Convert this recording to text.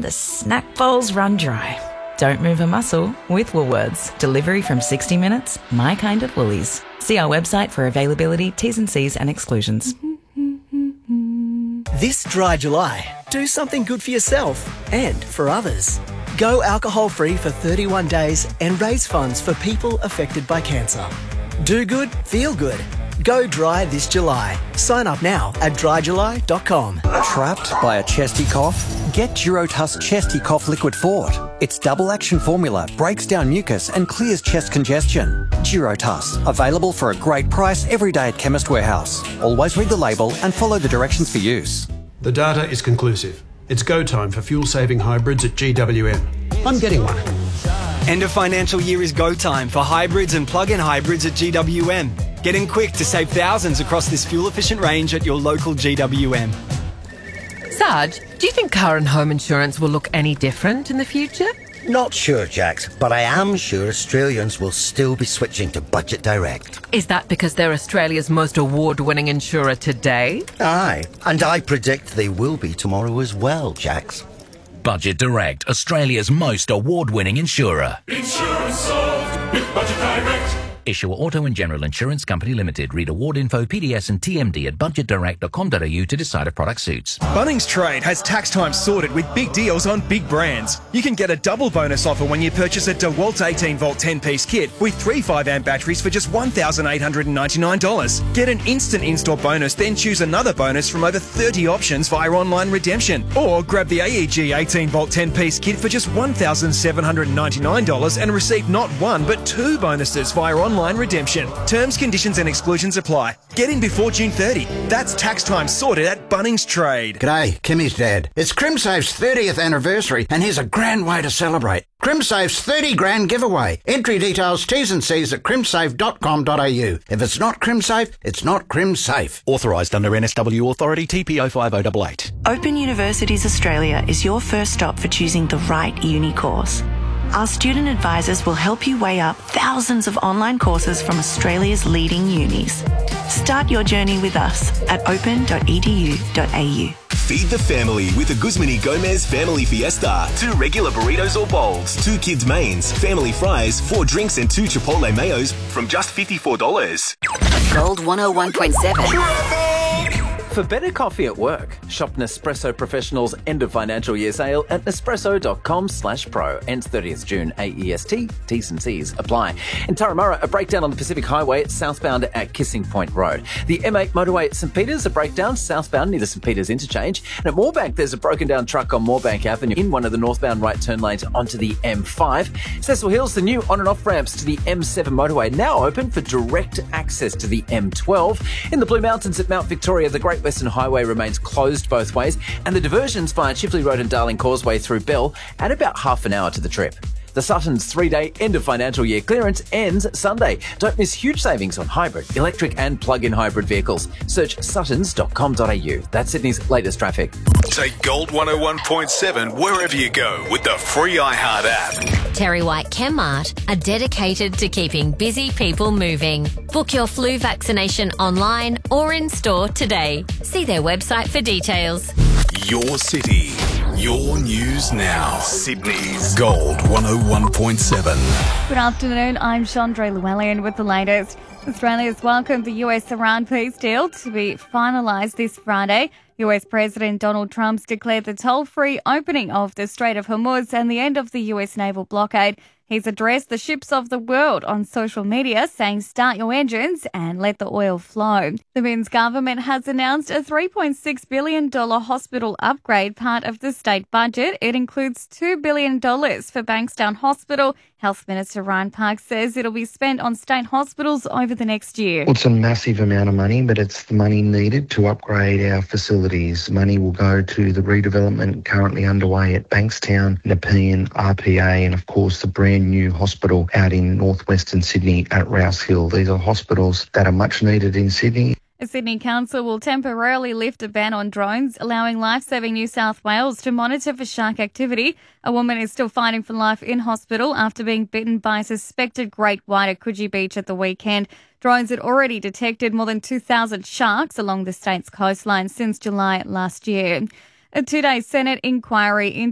the snack bowls run dry. Don't move a muscle with Woolworths. Delivery from 60 minutes, my kind of Woolies. See our website for availability, T's and C's and exclusions. This dry July, do something good for yourself and for others. Go alcohol-free for 31 days and raise funds for people affected by cancer. Do good, feel good. Go dry this July. Sign up now at dryjuly.com. Trapped by a chesty cough? Get Durotuss Chesty Cough Liquid Fort. Its double action formula breaks down mucus and clears chest congestion. Durotuss, available for a great price every day at Chemist Warehouse. Always read the label and follow the directions for use. The data is conclusive. It's go time for fuel-saving hybrids at GWM. I'm getting one. End of financial year is go time for hybrids and plug-in hybrids at GWM. Get in quick to save thousands across this fuel-efficient range at your local GWM. Sarge, do you think car and home insurance will look any different in the future? Not sure, Jax, but I am sure Australians will still be switching to Budget Direct. Is that because they're Australia's most award-winning insurer today? Aye, and I predict they will be tomorrow as well, Jax. Budget Direct, Australia's most award-winning insurer. Insurance solved with Budget Direct. Issuer Auto and General Insurance Company Limited. Read award info, PDS and TMD at budgetdirect.com.au to decide if product suits. Bunnings Trade has tax time sorted with big deals on big brands. You can get a double bonus offer when you purchase a DeWalt 18-volt 10-piece kit with 3 5-amp batteries for just $1,899. Get an instant in-store bonus, then choose another bonus from over 30 options via online redemption. Or grab the AEG 18-volt 10-piece kit for just $1,799 and receive not one but 2 bonuses via online redemption. Terms, conditions and exclusions apply. Get in before June 30. That's tax time sorted at Bunnings Trade. G'day, Kimmy's dad. It's CrimSafe's 30th anniversary and here's a grand way to celebrate. CrimSafe's 30 grand giveaway. Entry details, T's and C's at crimsafe.com.au. If it's not CrimSafe, it's not CrimSafe. Authorised under NSW Authority TPO 5088. Open Universities Australia is your first stop for choosing the right uni course. Our student advisors will help you weigh up thousands of online courses from Australia's leading unis. Start your journey with us at open.edu.au. Feed the family with a Guzmani Gomez Family Fiesta. 2 regular burritos or bowls, 2 kids' mains, family fries, 4 drinks and 2 Chipotle mayos from just $54. Gold 101.7. For better coffee at work, shop Nespresso Professional's end of financial year sale at nespresso.com/pro. Ends 30th June, AEST. T's and C's apply. In Turramurra, a breakdown on the Pacific Highway southbound at Kissing Point Road. The M8 motorway at St Peters, a breakdown southbound near the St Peters interchange. And at Moorebank, there's a broken down truck on Moorebank Avenue in one of the northbound right turn lanes onto the M5. Cecil Hills, the new on and off ramps to the M7 motorway now open for direct access to the M12. In the Blue Mountains at Mount Victoria, the Great Western Highway remains closed both ways, and the diversions via Chifley Road and Darling Causeway through Bell add about half an hour to the trip. The Suttons 3-day end of financial year clearance ends Sunday. Don't miss huge savings on hybrid, electric and plug-in hybrid vehicles. Search suttons.com.au. That's Sydney's latest traffic. Take Gold 101.7 wherever you go with the free iHeart app. Terry White Chemmart are dedicated to keeping busy people moving. Book your flu vaccination online or in store today. See their website for details. Your city, your news now. Sydney's Gold 101.7. Good afternoon, I'm Chandra Llewellyn with the latest. Australia's welcomed the US Iran peace deal to be finalised this Friday. US President Donald Trump's declared the toll-free opening of the Strait of Hormuz and the end of the US naval blockade. He's addressed the ships of the world on social media, saying start your engines and let the oil flow. The Minns government has announced a $3.6 billion hospital upgrade, part of the state budget. It includes $2 billion for Bankstown Hospital. Health Minister Ryan Park says it'll be spent on state hospitals over the next year. It's a massive amount of money, but it's the money needed to upgrade our facilities. Money will go to the redevelopment currently underway at Bankstown, Nepean, RPA, and of course the brand new hospital out in northwestern Sydney at Rouse Hill. These are hospitals that are much needed in Sydney. The Sydney Council will temporarily lift a ban on drones, allowing Lifesaving New South Wales to monitor for shark activity. A woman is still fighting for life in hospital after being bitten by a suspected great white at Coogee Beach at the weekend. Drones had already detected more than 2,000 sharks along the state's coastline since July last year. A 2-day Senate inquiry into